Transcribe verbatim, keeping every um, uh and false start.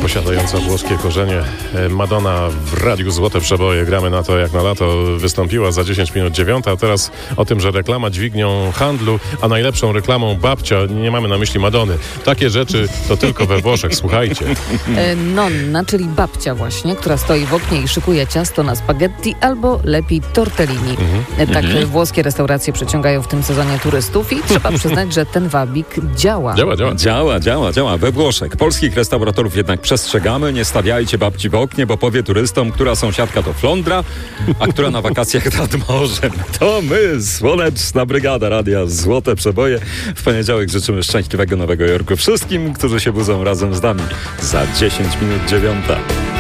posiadająca włoskie korzenie. Madonna w Radiu Złote Przeboje. Gramy na to, jak na lato wystąpiła za dziesięć minut dziewiąta, a teraz o tym, że reklama dźwignią handlu, a najlepszą reklamą babcia. Nie mamy na myśli Madony. Takie rzeczy to tylko we Włoszech, słuchajcie. E, nonna, czyli babcia właśnie, która stoi w oknie i szykuje ciasto na spaghetti albo lepi tortellini. Mhm. E, tak mhm. włoskie restauracje przyciągają w tym sezonie turystów i trzeba przyznać, że ten wabik działa. Działa, działa. Działa, działa, działa. We Włoszech. Polskich restauratorów jednak przestrzegamy. Nie stawiajcie babci w oknie, bo powie turystom, która sąsiadka to flądra, a która na wakacjach nad morzem. To my, słoneczna brygada Radia Złote Przeboje. W poniedziałek życzymy szczęśliwego Nowego Jorku wszystkim, którzy się budzą razem z nami za dziesięć minut dziewiąta.